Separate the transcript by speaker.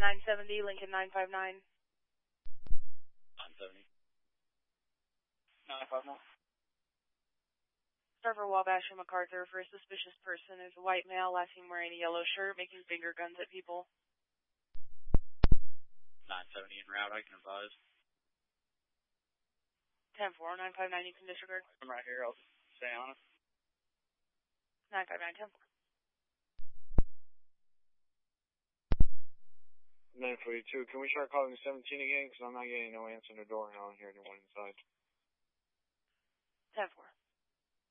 Speaker 1: 970, Lincoln 959.
Speaker 2: 970. 959.
Speaker 1: Server Wabash and MacArthur for a suspicious person is a white male, last seen wearing a yellow shirt, making finger guns at people.
Speaker 2: 970 en route, I can advise.
Speaker 1: 10-4, 959, you can disregard.
Speaker 2: I'm right here, I'll stay on it.
Speaker 1: 959, 10-4.
Speaker 3: 942, can we try calling 17 again? Because I'm not getting no answer to the door and I don't hear anyone inside.
Speaker 1: 10-4.